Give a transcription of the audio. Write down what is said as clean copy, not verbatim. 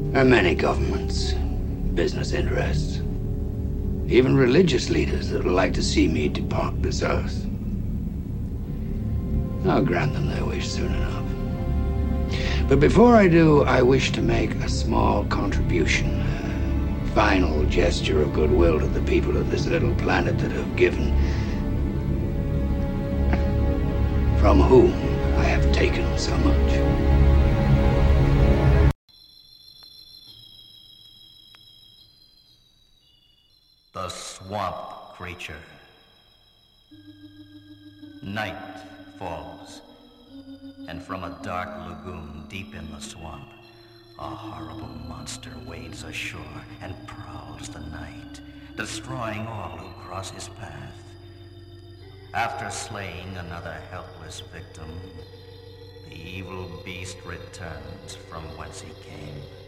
There are many governments, business interests, even religious leaders that would like to see me depart this earth. I'll grant them their wish soon enough. But before I do, I wish to make a small contribution, a final gesture of goodwill to the people of this little planet that have given, from whom I have taken so much. The swamp creature. Night falls, and from a dark lagoon deep in the swamp, a horrible monster wades ashore and prowls the night, destroying all who cross his path. After slaying another helpless victim, the evil beast returns from whence he came.